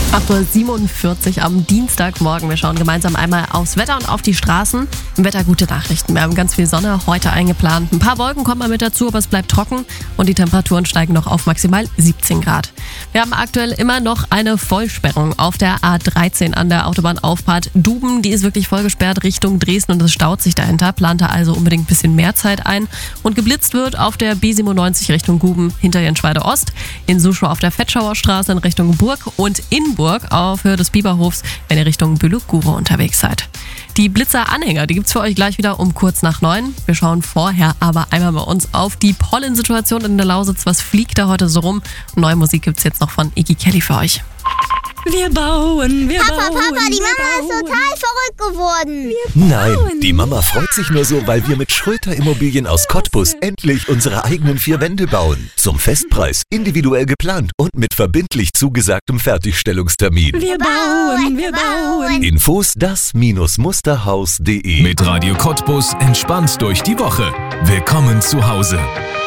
8:47 Uhr am Dienstagmorgen. Wir schauen gemeinsam einmal aufs Wetter und auf die Straßen. Im Wetter gute Nachrichten. Wir haben ganz viel Sonne heute eingeplant. Ein paar Wolken kommen mal mit dazu, aber es bleibt trocken und die Temperaturen steigen noch auf maximal 17 Grad. Wir haben aktuell immer noch eine Vollsperrung auf der A13 an der Autobahnauffahrt Duben. Die ist wirklich vollgesperrt Richtung Dresden und es staut sich dahinter. Plante also unbedingt ein bisschen mehr Zeit ein. Und geblitzt wird auf der B97 Richtung Guben hinter Jenschweide Ost, in Suschau auf der Fetschauer Straße in Richtung Burg und in Burg auf Höhe des Biberhofs, wenn ihr Richtung Bülow-Gure unterwegs seid. Die Blitzer-Anhänger, die gibt's für euch gleich wieder um kurz nach 9. Wir schauen vorher aber einmal bei uns auf die Pollensituation in der Lausitz. Was fliegt da heute so rum? Neue Musik gibt's jetzt noch von Iggy Kelly für euch. Wir bauen, Papa, die Mama ist total verrückt geworden. Nein, die Mama freut sich nur so, weil wir mit Schröter Immobilien aus Cottbus endlich unsere eigenen 4 Wände bauen. Zum Festpreis, individuell geplant und mit verbindlich zugesagtem Fertigstellungstermin. Wir bauen. Infos das-musterhaus.de. Mit Radio Cottbus entspannt durch die Woche. Willkommen zu Hause.